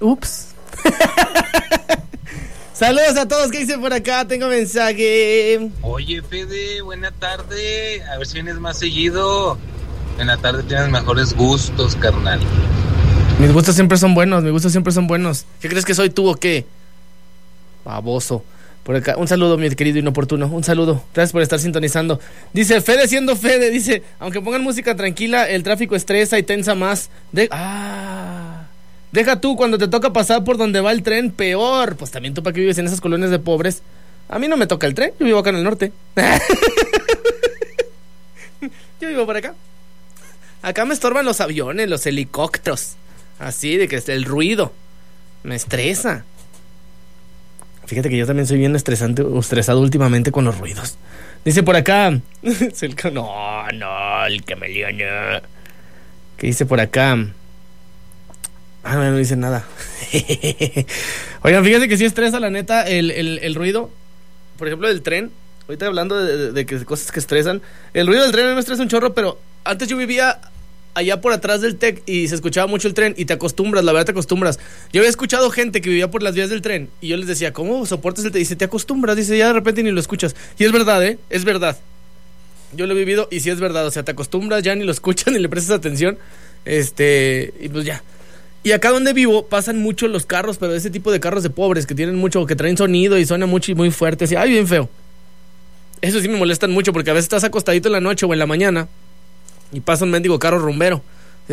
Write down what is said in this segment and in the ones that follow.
Ups. Saludos a todos que dicen por acá, tengo mensaje. Oye, Fede, buena tarde. A ver si vienes más seguido. En la tarde tienes mejores gustos, carnal. Mis gustos siempre son buenos, ¿Qué crees que soy tú o qué? Baboso. Por acá, un saludo, mi querido inoportuno. Un saludo, gracias por estar sintonizando. Dice, Fede siendo Fede, dice, aunque pongan música tranquila, el tráfico estresa y tensa más. Deja tú, cuando te toca pasar por donde va el tren, peor. Pues también tú, para que vives en esas colonias de pobres. A mí no me toca el tren, yo vivo acá en el norte. Yo vivo por acá. Acá me estorban los aviones, los helicópteros. Así, de que el ruido me estresa. Fíjate que yo también soy bien estresado últimamente con los ruidos. Dice por acá. El camaleón. ¿Qué dice por acá? No dice nada. Oigan, fíjense que sí estresa, la neta, el ruido. Por ejemplo, del tren. Ahorita hablando de cosas que estresan. El ruido del tren a mí me estresa un chorro, pero antes yo vivía allá por atrás del TEC y se escuchaba mucho el tren y te acostumbras, la verdad te acostumbras. Yo había escuchado gente que vivía por las vías del tren y yo les decía, ¿cómo soportas el tren? Dice, te acostumbras, dice, ya de repente ni lo escuchas. Y es verdad, es verdad. Yo lo he vivido y sí es verdad, o sea, te acostumbras, ya ni lo escuchas ni le prestas atención. Y pues ya. Y acá donde vivo pasan mucho los carros, pero ese tipo de carros de pobres que tienen mucho, que traen sonido y suena mucho y muy fuerte, así, bien feo. Eso sí me molestan mucho porque a veces estás acostadito en la noche o en la mañana y pasa un mendigo carro rumbero,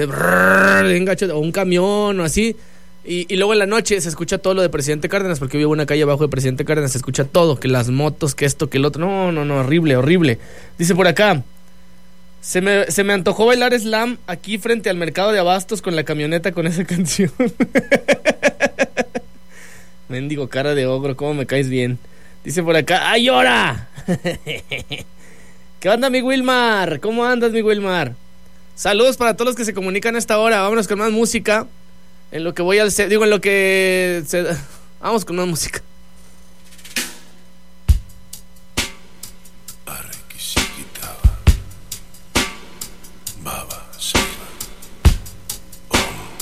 o un camión o así, y luego en la noche se escucha todo lo de Presidente Cárdenas, porque vivo en una calle abajo de Presidente Cárdenas, se escucha todo, que las motos, que esto, que el otro, no, horrible. Dice por acá, se me antojó bailar slam aquí frente al mercado de abastos con la camioneta con esa canción. Mendigo cara de ogro, cómo me caes bien. Dice por acá, ¡ay, llora! ¿Qué onda, mi Wilmar? ¿Cómo andas, mi Wilmar? Saludos para todos los que se comunican a esta hora. Vámonos con más música. En lo que voy al... vamos con más música.